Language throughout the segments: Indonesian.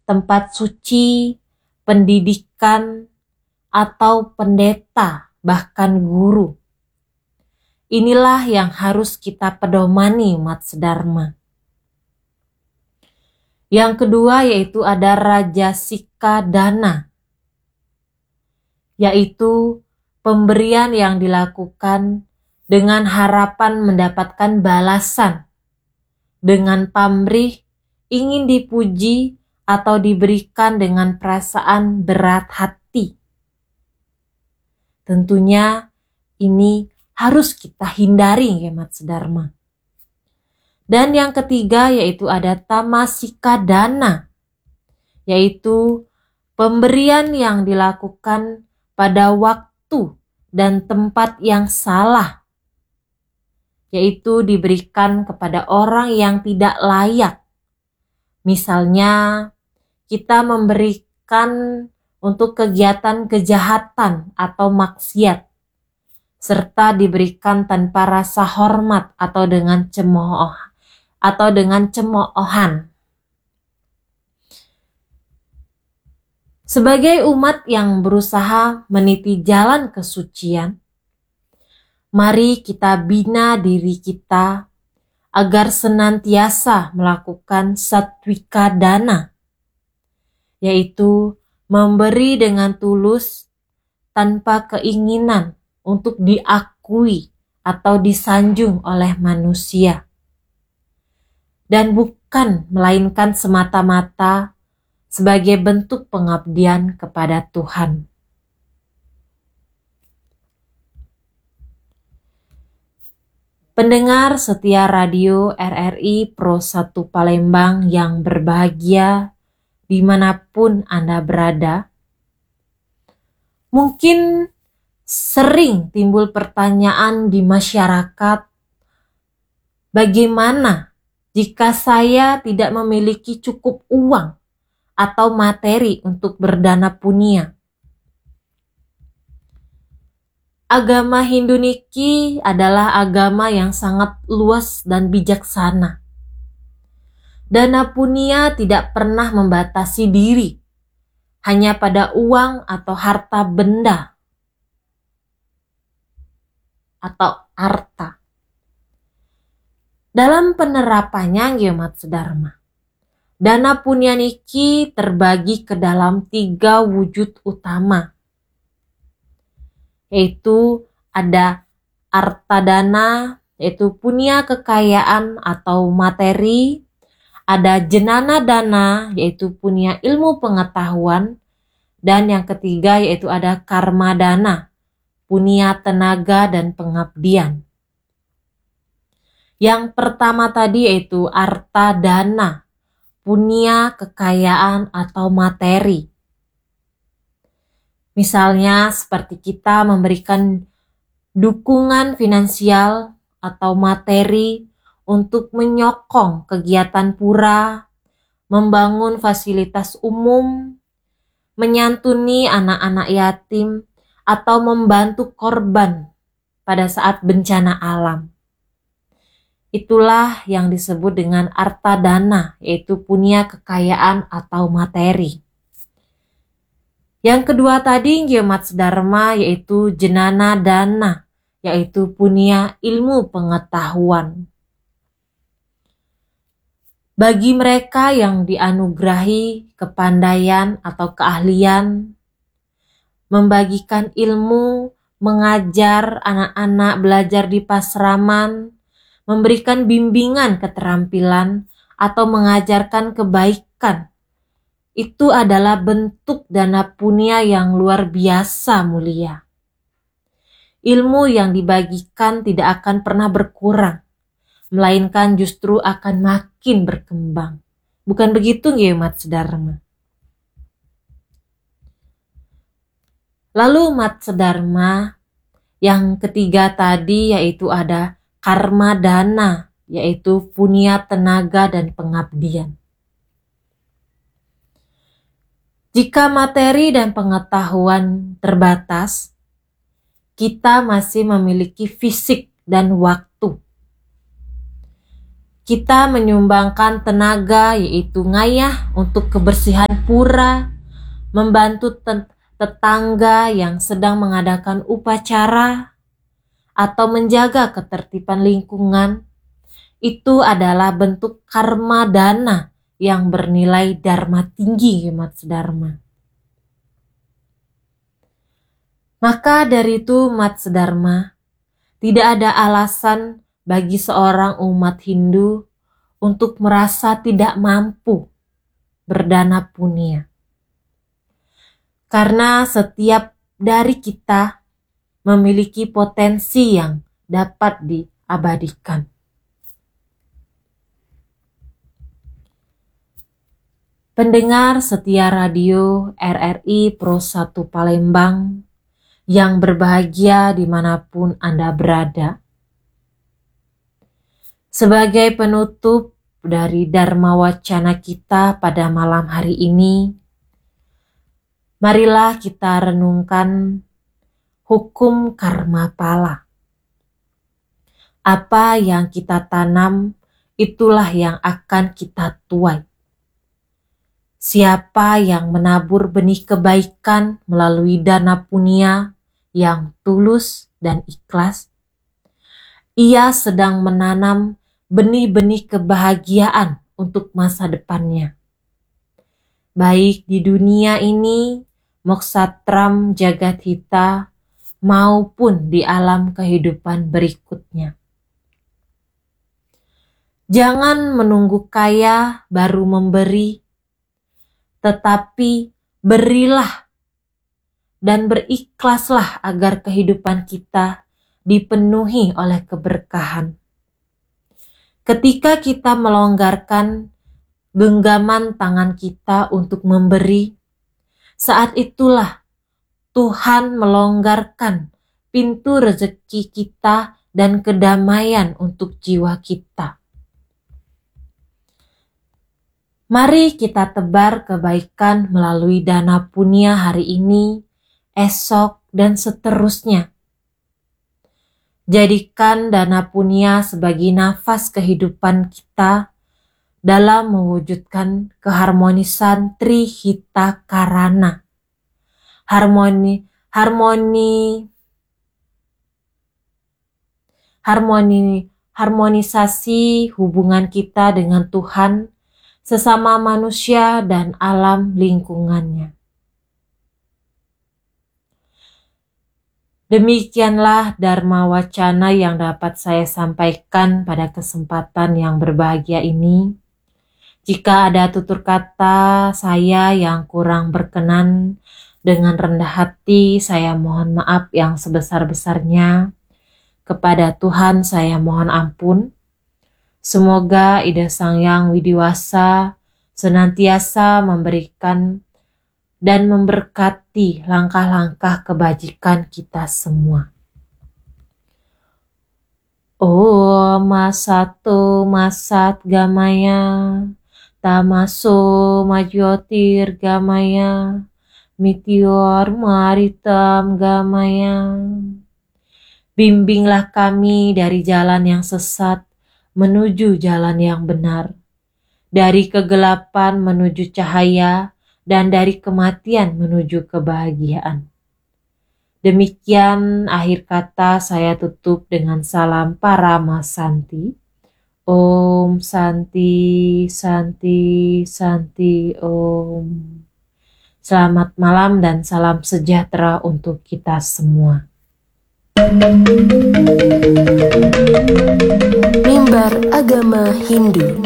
tempat suci, pendidikan, atau pendeta, bahkan guru. Inilah yang harus kita pedomani umat sedharma. Yang kedua yaitu ada rajasika dana, yaitu pemberian yang dilakukan dengan harapan mendapatkan balasan, dengan pamrih, ingin dipuji atau diberikan dengan perasaan berat hati. Tentunya ini harus kita hindari hemat sedharma. Dan yang ketiga yaitu ada tamasika dana, yaitu pemberian yang dilakukan pada waktu dan tempat yang salah, yaitu diberikan kepada orang yang tidak layak. Misalnya kita memberikan untuk kegiatan kejahatan atau maksiat, serta diberikan tanpa rasa hormat atau dengan cemoohan. Sebagai umat yang berusaha meniti jalan kesucian, mari kita bina diri kita agar senantiasa melakukan satwika dana, yaitu memberi dengan tulus tanpa keinginan untuk diakui atau disanjung oleh manusia. Dan bukan melainkan semata-mata sebagai bentuk pengabdian kepada Tuhan. Pendengar setia radio RRI Pro 1 Palembang yang berbahagia dimanapun Anda berada, mungkin sering timbul pertanyaan di masyarakat, bagaimana jika saya tidak memiliki cukup uang atau materi untuk berdana punia? Agama Hindu niki adalah agama yang sangat luas dan bijaksana. Dana punia tidak pernah membatasi diri hanya pada uang atau harta benda atau harta. Dalam penerapannya umat sedharma, dana punya niki terbagi ke dalam 3 wujud utama, yaitu ada arta dana, yaitu punya kekayaan atau materi, ada jenana dana, yaitu punya ilmu pengetahuan, dan yang ketiga yaitu ada karma dana, punya tenaga dan pengabdian. Yang pertama tadi yaitu arta dana, punya kekayaan atau materi. Misalnya seperti kita memberikan dukungan finansial atau materi untuk menyokong kegiatan pura, membangun fasilitas umum, menyantuni anak-anak yatim, atau membantu korban pada saat bencana alam. Itulah yang disebut dengan arta dana, yaitu punya kekayaan atau materi. Yang kedua tadi umat sedharma yaitu jenana dana, yaitu punya ilmu pengetahuan. Bagi mereka yang dianugerahi kepandaian atau keahlian, membagikan ilmu, mengajar anak-anak belajar di pasraman, memberikan bimbingan keterampilan, atau mengajarkan kebaikan. Itu adalah bentuk dana punya yang luar biasa mulia. Ilmu yang dibagikan tidak akan pernah berkurang, melainkan justru akan makin berkembang. Bukan begitu ya umat sedharma? Lalu umat sedharma, yang ketiga tadi yaitu ada karma dana, yaitu punya tenaga dan pengabdian. Jika materi dan pengetahuan terbatas, kita masih memiliki fisik dan waktu. Kita menyumbangkan tenaga yaitu ngayah untuk kebersihan pura, membantu tetangga yang sedang mengadakan upacara, atau menjaga ketertiban lingkungan. Itu adalah bentuk karma dana yang bernilai dharma tinggi, hemat sedharma. Maka dari itu, Mat Sedharma, tidak ada alasan bagi seorang umat Hindu untuk merasa tidak mampu berdana punya. Karena setiap dari kita memiliki potensi yang dapat diabadikan. Pendengar setia radio RRI Pro 1 Palembang yang berbahagia dimanapun Anda berada. Sebagai penutup dari Dharma Wacana kita pada malam hari ini, marilah kita renungkan hukum karma pala. Apa yang kita tanam, itulah yang akan kita tuai. Siapa yang menabur benih kebaikan melalui dana punya yang tulus dan ikhlas, ia sedang menanam benih-benih kebahagiaan untuk masa depannya. Baik di dunia ini, mokshatram jagat hita, maupun di alam kehidupan berikutnya. Jangan menunggu kaya baru memberi, tetapi berilah dan berikhlaslah agar kehidupan kita dipenuhi oleh keberkahan. Ketika kita melonggarkan genggaman tangan kita untuk memberi, saat itulah Tuhan melonggarkan pintu rezeki kita dan kedamaian untuk jiwa kita. Mari kita tebar kebaikan melalui dana punya hari ini, esok, dan seterusnya. Jadikan dana punya sebagai nafas kehidupan kita dalam mewujudkan keharmonisan Trihita Karana. Harmonisasi hubungan kita dengan Tuhan, sesama manusia, dan alam lingkungannya. Demikianlah Dharma Wacana yang dapat saya sampaikan pada kesempatan yang berbahagia ini. Jika ada tutur kata saya yang kurang berkenan, dengan rendah hati saya mohon maaf yang sebesar-besarnya. Kepada Tuhan saya mohon ampun. Semoga Ida Sang Hyang Widiwasa senantiasa memberikan dan memberkati langkah-langkah kebajikan kita semua. Om Masato Masat Gamaya, Tamaso Majyotir Gamaya, Mitior Maritam Gamaya. Bimbinglah kami dari jalan yang sesat menuju jalan yang benar, dari kegelapan menuju cahaya, dan dari kematian menuju kebahagiaan. Demikian akhir kata saya tutup dengan salam Paramasanti. Om Santi, Santi, Santi, Om. Selamat malam dan salam sejahtera untuk kita semua. Mimbar Agama Hindu.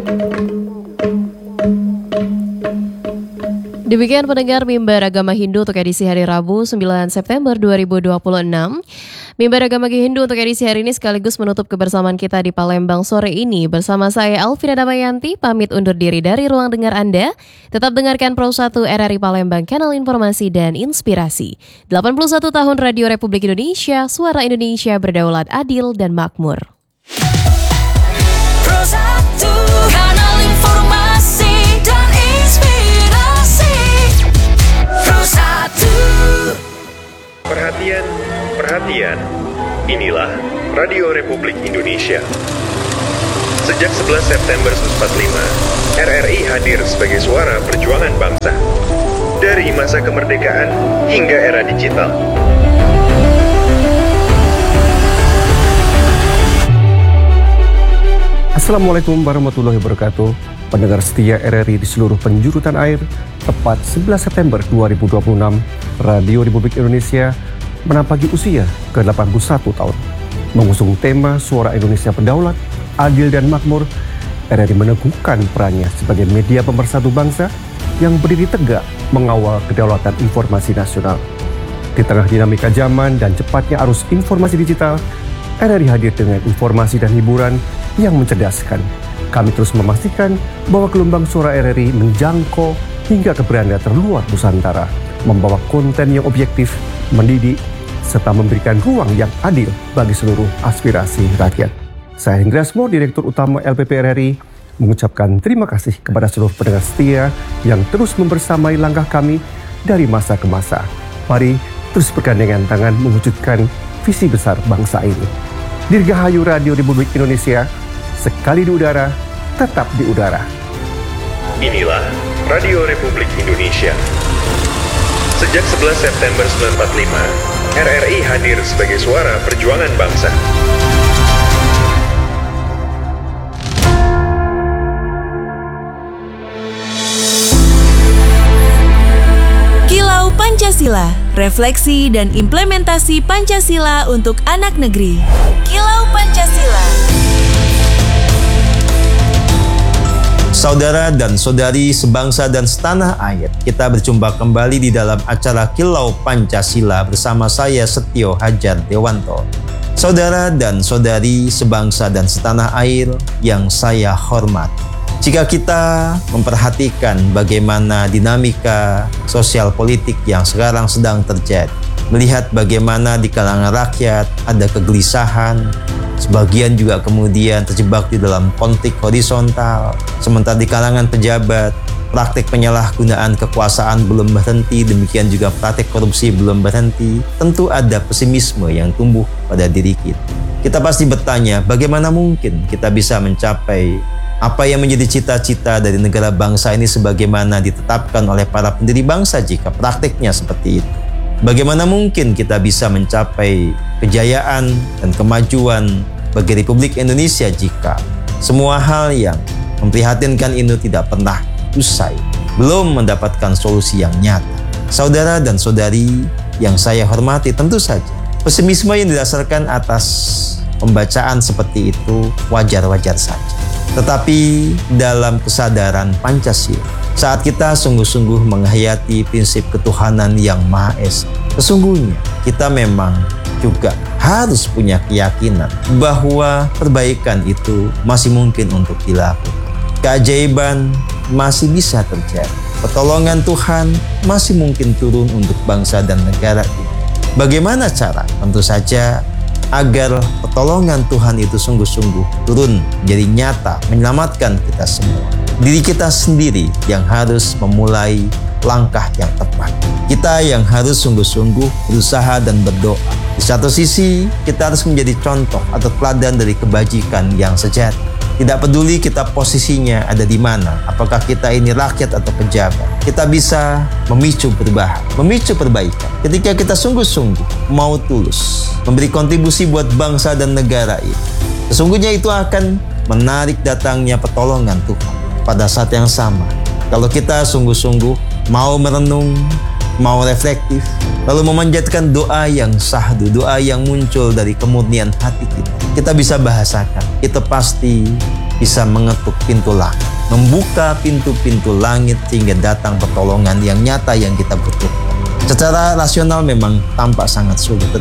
Demikian pendengar Mimbar Agama Hindu untuk edisi hari Rabu 9 September 2026. Mimbar Agama Hindu untuk edisi hari ini sekaligus menutup kebersamaan kita di Palembang sore ini. Bersama saya Alvina Damayanti, pamit undur diri dari ruang dengar Anda. Tetap dengarkan Pro 1 RRI Palembang, kanal informasi dan inspirasi. 81 tahun Radio Republik Indonesia, suara Indonesia berdaulat, adil dan makmur. Pro 1, kanal informasi dan inspirasi. Pro 1. Perhatian, perhatian. Inilah Radio Republik Indonesia. Sejak 11 September 1945, RRI hadir sebagai suara perjuangan bangsa. Dari masa kemerdekaan hingga era digital. Assalamualaikum warahmatullahi wabarakatuh. Pendengar setia RRI di seluruh penjuru tanah air, tepat 11 September 2026, Radio Republik Indonesia menampaki usia ke-81 tahun. Mengusung tema Suara Indonesia Berdaulat, Adil dan Makmur, RRI meneguhkan perannya sebagai media pemersatu bangsa yang berdiri tegak mengawal kedaulatan informasi nasional. Di tengah dinamika zaman dan cepatnya arus informasi digital, RRI hadir dengan informasi dan hiburan yang mencerdaskan. Kami terus memastikan bahwa gelombang suara RRI menjangkau hingga ke beranda terluar Nusantara, membawa konten yang objektif, mendidik, serta memberikan ruang yang adil bagi seluruh aspirasi rakyat. Saya Hendriasmo, Direktur Utama LPP RRI, mengucapkan terima kasih kepada seluruh pendengar setia yang terus membersamai langkah kami dari masa ke masa. Mari terus bergandengan tangan mewujudkan visi besar bangsa ini. Dirgahayu Radio Republik Indonesia, sekali di udara, tetap di udara. Inilah Radio Republik Indonesia. Sejak 11 September 1945, RRI hadir sebagai suara perjuangan bangsa. Kilau Pancasila, refleksi dan implementasi Pancasila untuk anak negeri. Kilau Pancasila. Saudara dan saudari sebangsa dan setanah air, kita berjumpa kembali di dalam acara Kilau Pancasila bersama saya Setio Hajar Dewanto. Saudara dan saudari sebangsa dan setanah air yang saya hormati. Jika kita memperhatikan bagaimana dinamika sosial politik yang sekarang sedang terjadi, melihat bagaimana di kalangan rakyat ada kegelisahan, sebagian juga kemudian terjebak di dalam konflik horizontal, sementara di kalangan pejabat, praktik penyalahgunaan kekuasaan belum berhenti, demikian juga praktik korupsi belum berhenti, tentu ada pesimisme yang tumbuh pada diri kita. Kita pasti bertanya, bagaimana mungkin kita bisa mencapai apa yang menjadi cita-cita dari negara bangsa ini sebagaimana ditetapkan oleh para pendiri bangsa jika praktiknya seperti itu? Bagaimana mungkin kita bisa mencapai kejayaan dan kemajuan bagi Republik Indonesia jika semua hal yang memprihatinkan ini tidak pernah usai, belum mendapatkan solusi yang nyata? Saudara dan saudari yang saya hormati, tentu saja pesimisme yang didasarkan atas pembacaan seperti itu wajar-wajar saja. Tetapi dalam kesadaran Pancasila, saat kita sungguh-sungguh menghayati prinsip ketuhanan yang Maha Esa, sesungguhnya kita memang juga harus punya keyakinan bahwa perbaikan itu masih mungkin untuk dilakukan. Keajaiban masih bisa terjadi. Pertolongan Tuhan masih mungkin turun untuk bangsa dan negara ini. Bagaimana cara? Tentu saja agar pertolongan Tuhan itu sungguh-sungguh turun jadi nyata, menyelamatkan kita semua. Diri kita sendiri yang harus memulai langkah yang tepat. Kita yang harus sungguh-sungguh berusaha dan berdoa. Di satu sisi, kita harus menjadi contoh atau teladan dari kebajikan yang sejati. Tidak peduli kita posisinya ada di mana, apakah kita ini rakyat atau pejabat, kita bisa memicu perubahan, memicu perbaikan. Ketika kita sungguh-sungguh mau tulus memberi kontribusi buat bangsa dan negara ini, sesungguhnya itu akan menarik datangnya pertolongan Tuhan. Pada saat yang sama, kalau kita sungguh-sungguh mau merenung, mau reflektif, lalu memanjatkan doa yang sahdu, doa yang muncul dari kemurnian hati kita bisa bahasakan, itu pasti bisa mengetuk pintu langit, membuka pintu-pintu langit sehingga datang pertolongan yang nyata yang kita butuhkan. Secara rasional memang tampak sangat sulit.